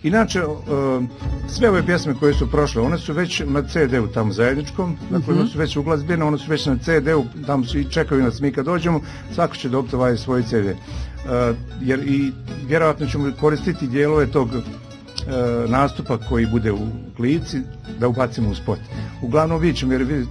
Inače, sve ove pjesme koje su prošle, one su već na CD-u tamo zajedničkom, dakle one su već uglazbljene, one su već na CD-u, tamo su i čekaju nas mi kad dođemo, svako će dobiti ovaj svoj CD. Jer i vjerojatno ćemo koristiti dijelove tog nastupa koji bude u Klici da ubacimo u spot. Uglavnom vidjet ćemo, jer